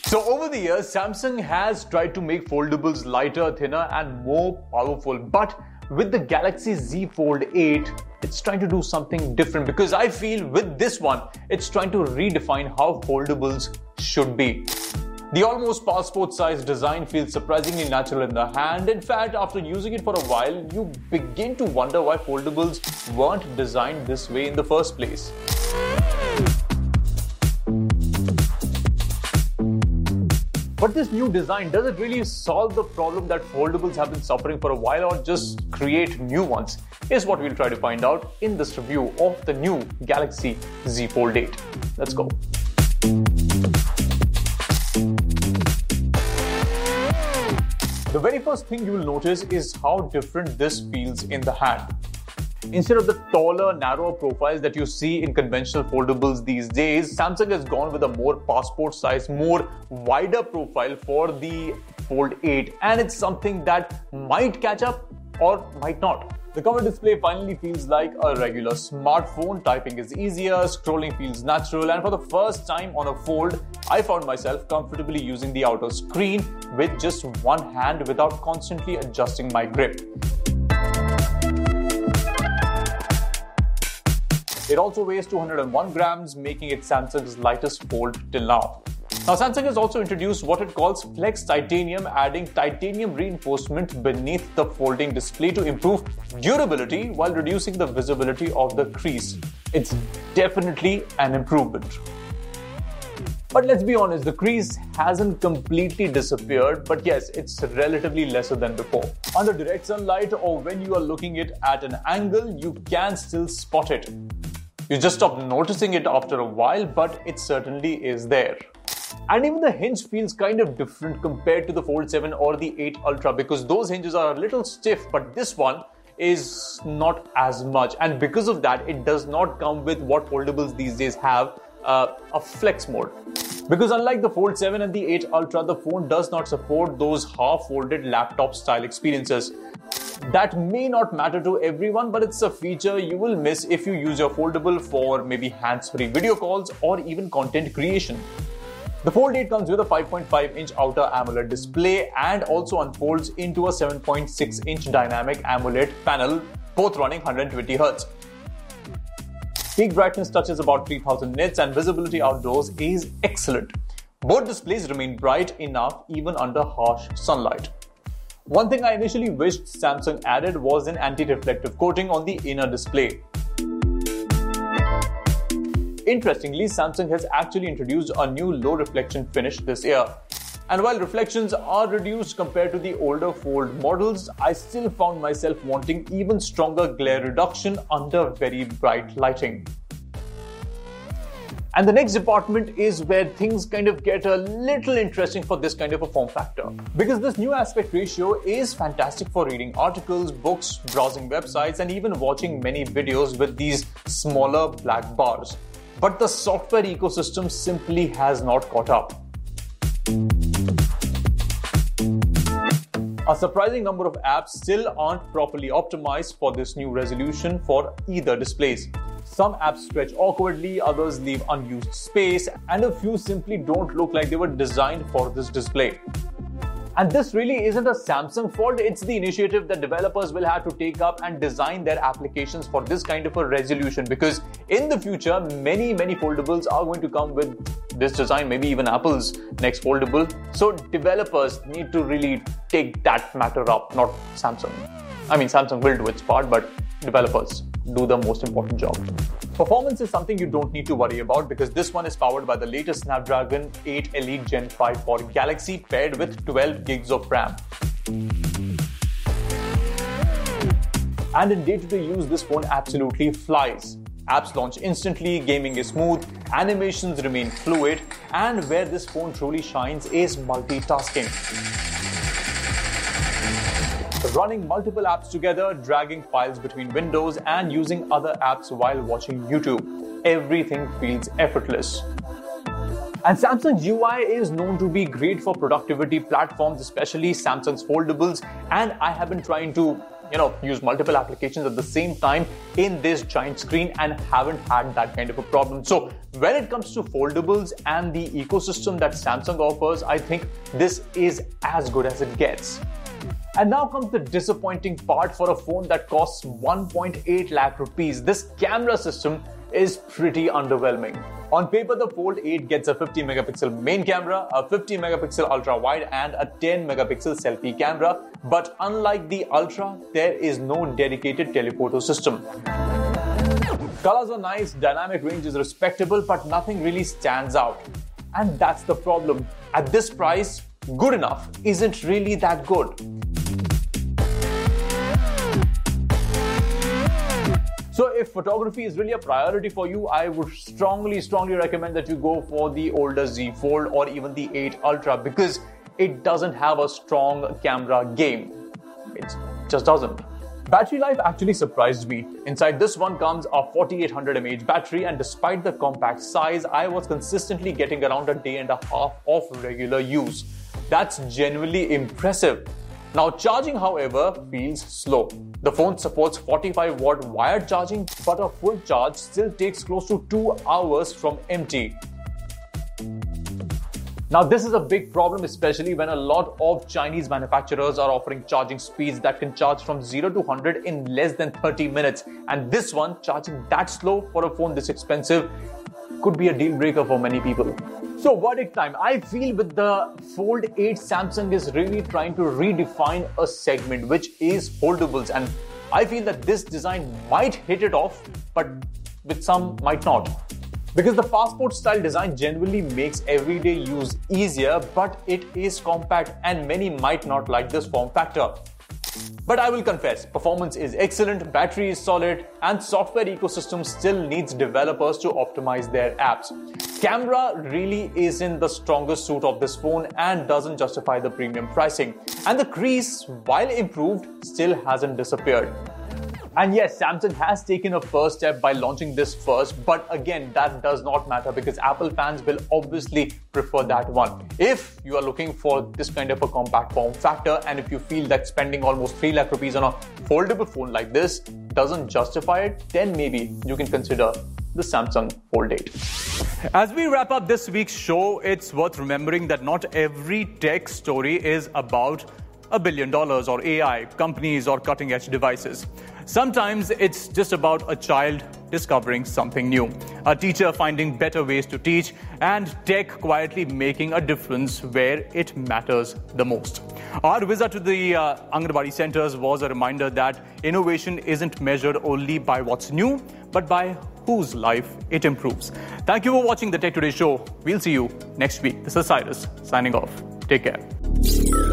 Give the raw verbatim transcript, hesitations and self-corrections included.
So over the years, Samsung has tried to make foldables lighter, thinner and more powerful. But with the Galaxy Z Fold eight, it's trying to do something different, because I feel with this one, it's trying to redefine how foldables should be. The almost passport-sized design feels surprisingly natural in the hand. In fact, after using it for a while, you begin to wonder why foldables weren't designed this way in the first place. But this new design, does it really solve the problem that foldables have been suffering for a while, or just create new ones? Is what we'll try to find out in this review of the new Galaxy Z Fold eight. Let's go. The very first thing you will notice is how different this feels in the hand. Instead of the taller, narrower profiles that you see in conventional foldables these days, Samsung has gone with a more passport-sized, more wider profile for the Fold eight, and it's something that might catch up or might not. The cover display finally feels like a regular smartphone. Typing is easier, scrolling feels natural, and for the first time on a Fold, I found myself comfortably using the outer screen with just one hand without constantly adjusting my grip. It also weighs two hundred one grams, making it Samsung's lightest Fold till now. Now, Samsung has also introduced what it calls Flex Titanium, adding titanium reinforcement beneath the folding display to improve durability while reducing the visibility of the crease. It's definitely an improvement. But let's be honest, the crease hasn't completely disappeared, but yes, it's relatively lesser than before. Under direct sunlight or when you are looking it at an angle, you can still spot it. You just stop noticing it after a while, but it certainly is there. And even the hinge feels kind of different compared to the Fold seven or the eight Ultra, because those hinges are a little stiff, but this one is not as much. And because of that, it does not come with what foldables these days have, uh, a flex mode. Because unlike the Fold seven and the eight Ultra, the phone does not support those half-folded laptop style experiences. That may not matter to everyone, but it's a feature you will miss if you use your foldable for maybe hands-free video calls or even content creation. The Fold eight comes with a five point five inch outer AMOLED display and also unfolds into a seven point six inch dynamic AMOLED panel, both running one hundred twenty hertz. Peak brightness touches about three thousand nits and visibility outdoors is excellent. Both displays remain bright enough even under harsh sunlight. One thing I initially wished Samsung added was an anti-reflective coating on the inner display. Interestingly, Samsung has actually introduced a new low reflection finish this year. And while reflections are reduced compared to the older Fold models, I still found myself wanting even stronger glare reduction under very bright lighting. And the next department is where things kind of get a little interesting for this kind of a form factor. Because this new aspect ratio is fantastic for reading articles, books, browsing websites, and even watching many videos with these smaller black bars. But the software ecosystem simply has not caught up. A surprising number of apps still aren't properly optimized for this new resolution for either displays. Some apps stretch awkwardly, others leave unused space, and a few simply don't look like they were designed for this display. And this really isn't a Samsung fault, it's the initiative that developers will have to take up and design their applications for this kind of a resolution, because in the future, many, many foldables are going to come with this design, maybe even Apple's next foldable. So developers need to really take that matter up, not Samsung. I mean, Samsung will do its part, but developers do the most important job. Performance is something you don't need to worry about, because this one is powered by the latest Snapdragon eight Elite Gen five for Galaxy paired with twelve gigs of RAM. And in day-to-day use, this phone absolutely flies. Apps launch instantly, gaming is smooth, animations remain fluid, and where this phone truly shines is multitasking. Running multiple apps together, dragging files between windows, and using other apps while watching YouTube. Everything feels effortless. And Samsung's U I is known to be great for productivity platforms, especially Samsung's foldables, and I have been trying to you know, use multiple applications at the same time in this giant screen and haven't had that kind of a problem. So when it comes to foldables and the ecosystem that Samsung offers, I think this is as good as it gets. And now comes the disappointing part for a phone that costs one point eight lakh rupees. This camera system is pretty underwhelming. On paper, the Fold eight gets a fifty megapixel main camera, a fifty megapixel ultra wide and a ten megapixel selfie camera. But unlike the Ultra, there is no dedicated telephoto system. Colors are nice, dynamic range is respectable, but nothing really stands out. And that's the problem. At this price, good enough isn't really that good. So if photography is really a priority for you, I would strongly, strongly recommend that you go for the older Z Fold or even the eight Ultra because it doesn't have a strong camera game. It just doesn't. Battery life actually surprised me. Inside this one comes a forty-eight hundred milliamp hour battery, and despite the compact size, I was consistently getting around a day and a half of regular use. That's genuinely impressive. Now, charging, however, feels slow. The phone supports forty-five watt wired charging, but a full charge still takes close to two hours from empty. Now, this is a big problem, especially when a lot of Chinese manufacturers are offering charging speeds that can charge from zero to one hundred in less than thirty minutes. And this one, charging that slow for a phone this expensive, could be a deal breaker for many people. So verdict time. I feel with the Fold eight, Samsung is really trying to redefine a segment, which is foldables. And I feel that this design might hit it off, but with some might not. Because the passport style design genuinely makes everyday use easier, but it is compact and many might not like this form factor. But I will confess, performance is excellent, battery is solid, and software ecosystem still needs developers to optimize their apps. Camera really isn't the strongest suit of this phone and doesn't justify the premium pricing. And the crease, while improved, still hasn't disappeared. And yes, Samsung has taken a first step by launching this first, but again, that does not matter because Apple fans will obviously prefer that one. If you are looking for this kind of a compact form factor, and if you feel that spending almost three lakh rupees on a foldable phone like this doesn't justify it, then maybe you can consider the Samsung Fold eight. As we wrap up this week's show, it's worth remembering that not every tech story is about a billion dollars or A I, companies or cutting-edge devices. Sometimes it's just about a child discovering something new, a teacher finding better ways to teach, and tech quietly making a difference where it matters the most. Our visit to the uh, Anganwadi centers was a reminder that innovation isn't measured only by what's new, but by whose life it improves. Thank you for watching the Tech Today show. We'll see you next week. This is Cyrus signing off. Take care.